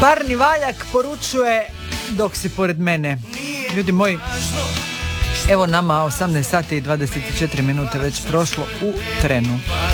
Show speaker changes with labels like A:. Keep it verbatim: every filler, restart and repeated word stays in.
A: Parni valjak poručuje dok si pored mene. Ljudi moji, evo nama osamnaest sati i dvadeset četiri minute već prošlo u trenu.